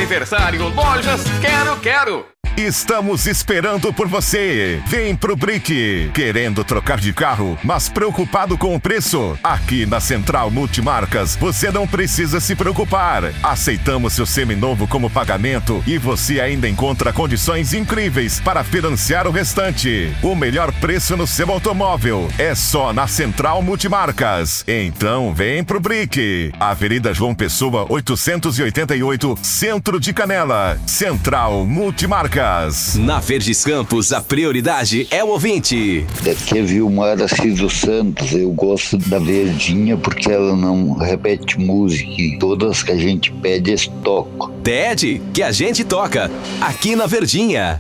aniversário, Lojas Quero. Estamos esperando por você. Vem pro Brick. Querendo trocar de carro, mas preocupado com o preço? Aqui na Central Multimarcas, você não precisa se preocupar. Aceitamos seu seminovo como pagamento e você ainda encontra condições incríveis para financiar o restante. O melhor preço no seu automóvel é só na Central Multimarcas. Então vem pro Brick. Avenida João Pessoa, 888, Centro de Canela. Central Multimarcas. Na Verdes Campos, a prioridade é o ouvinte. Daqui é Vilmar Assis dos Santos. Eu gosto da Verdinha porque ela não repete música e todas que a gente pede eles tocam. Pede que a gente toca aqui na Verdinha.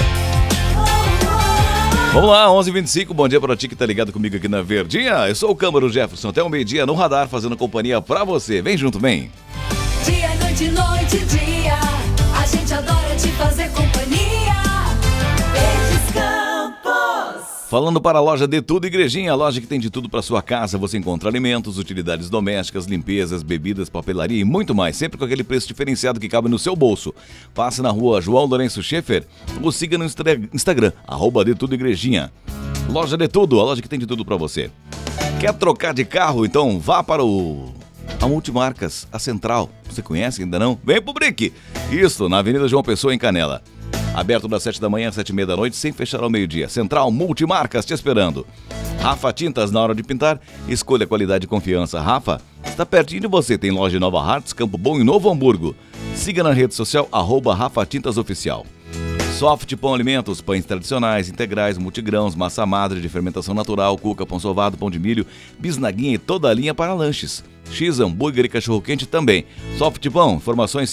Vamos lá, 11h25, bom dia pra ti que tá ligado comigo aqui na Verdinha. Eu sou o Câmara Jefferson, até o meio-dia no radar, fazendo companhia pra você. Vem junto, vem. Dia, noite, dia, a gente adora te fazer companhia. Verdes Campos. Falando para a loja De Tudo Igrejinha, a loja que tem de tudo para sua casa. Você encontra alimentos, utilidades domésticas, limpezas, bebidas, papelaria e muito mais, sempre com aquele preço diferenciado que cabe no seu bolso. Passe na rua João Lourenço Schaeffer ou siga no Instagram, @De Tudo Igrejinha. Loja De Tudo, a loja que tem de tudo para você. Quer trocar de carro? Então vá para a Multimarcas, a Central. Você conhece ainda não? Vem pro Brick! Isso, na Avenida João Pessoa, em Canela. Aberto das 7 da manhã às 7h30 da noite, sem fechar ao meio-dia. Central Multimarcas te esperando. Rafa Tintas, na hora de pintar, escolha qualidade e confiança. Rafa, está pertinho de você. Tem loja em Nova Hartz, Campo Bom e Novo Hamburgo. Siga na rede social, @Rafa Tintas Oficial. Soft Pão Alimentos, pães tradicionais, integrais, multigrãos, massa madre de fermentação natural, cuca, pão sovado, pão de milho, bisnaguinha e toda a linha para lanches. X, hambúrguer e cachorro-quente também. Soft Pão, informações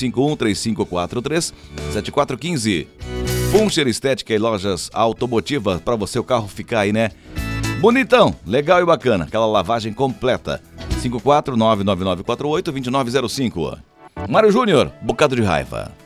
513543-7415. Puncher Estética e Lojas Automotiva, para você o carro ficar aí, né? Bonitão, legal e bacana, aquela lavagem completa. 54999482905. Mário Júnior, bocado de raiva.